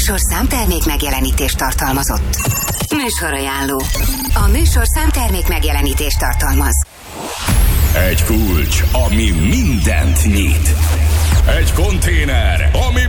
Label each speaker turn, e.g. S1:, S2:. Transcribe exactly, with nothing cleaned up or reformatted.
S1: műsor számtermék megjelenítést tartalmazott. Műsorajánló. A műsor számtermék megjelenítést tartalmaz.
S2: Egy kulcs, ami mindent nyit. Egy konténer, ami